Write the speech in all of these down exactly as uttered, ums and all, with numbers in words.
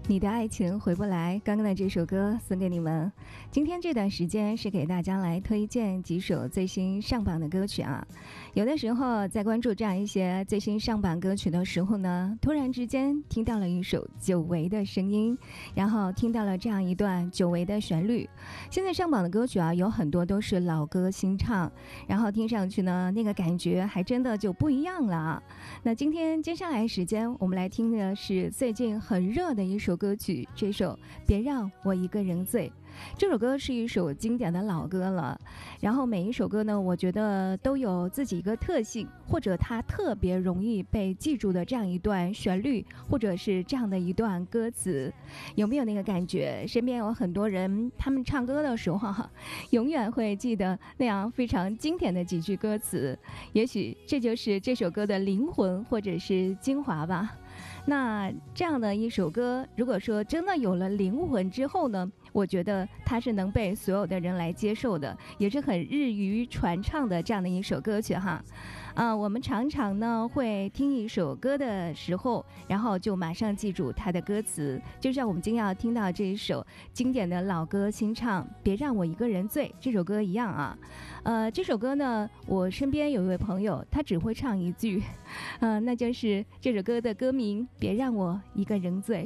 你的爱情回不来，刚刚的这首歌送给你们。今天这段时间是给大家来推荐几首最新上榜的歌曲啊。有的时候在关注这样一些最新上榜歌曲的时候呢，突然之间听到了一首久违的声音，然后听到了这样一段久违的旋律。现在上榜的歌曲啊，有很多都是老歌新唱，然后听上去呢，那个感觉还真的就不一样了啊。那今天接下来时间我们来听的是最近很热的一首歌曲，这首别让我一个人醉。这首歌是一首经典的老歌了，然后每一首歌呢，我觉得都有自己一个特性，或者它特别容易被记住的这样一段旋律，或者是这样的一段歌词。有没有那个感觉？身边有很多人，他们唱歌的时候永远会记得那样非常经典的几句歌词，也许这就是这首歌的灵魂或者是精华吧。那这样的一首歌，如果说真的有了灵魂之后呢，我觉得它是能被所有的人来接受的，也是很日语传唱的这样的一首歌曲哈。啊、呃，我们常常呢会听一首歌的时候，然后就马上记住它的歌词，就像我们今天要听到这一首经典的老歌新唱《别让我一个人醉》这首歌一样啊。呃，这首歌呢，我身边有一位朋友，他只会唱一句，呃，那就是这首歌的歌名《别让我一个人醉》。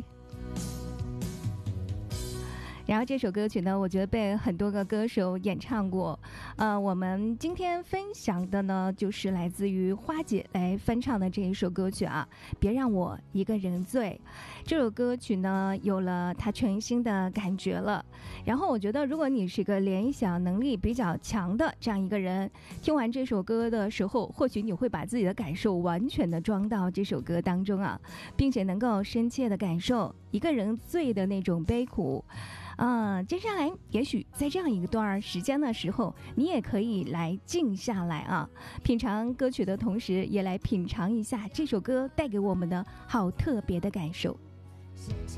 然后这首歌曲呢，我觉得被很多个歌手演唱过。呃，我们今天分享的呢，就是来自于花姐来翻唱的这一首歌曲啊，《别让我一个人醉》。这首歌曲呢，有了它全新的感觉了。然后我觉得，如果你是一个联想能力比较强的这样一个人，听完这首歌的时候，或许你会把自己的感受完全的装到这首歌当中啊，并且能够深切的感受一个人醉的那种悲苦。啊、呃，接下来也许在这样一段时间的时候，你也可以来静下来啊，品尝歌曲的同时，也来品尝一下这首歌带给我们的好特别的感受。